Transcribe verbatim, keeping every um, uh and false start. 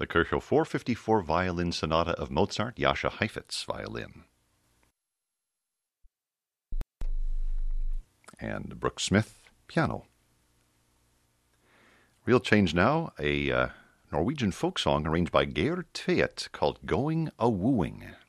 The Kirchhoff four fifty-four Violin Sonata of Mozart, Jascha Heifetz violin. And Brooke Smith, piano. Real Change Now, a uh, Norwegian folk song arranged by Geir Tvedt called Going A Wooing.